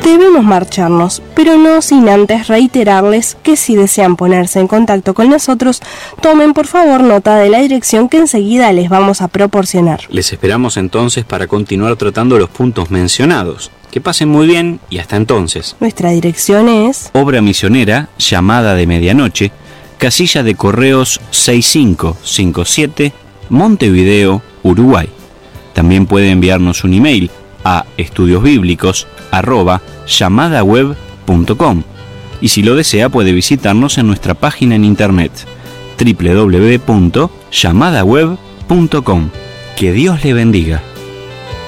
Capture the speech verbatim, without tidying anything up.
Debemos marcharnos, pero no sin antes reiterarles que si desean ponerse en contacto con nosotros, tomen por favor nota de la dirección que enseguida les vamos a proporcionar. Les esperamos entonces para continuar tratando los puntos mencionados. Que pasen muy bien y hasta entonces. Nuestra dirección es Obra Misionera, Llamada de Medianoche, Casilla de Correos seis cinco cinco siete, Montevideo, Uruguay. También puede enviarnos un email a estudiosbíblicos arroba llamadaweb punto com y si lo desea puede visitarnos en nuestra página en internet doble u doble u doble u punto llamadaweb punto com. Que Dios le bendiga.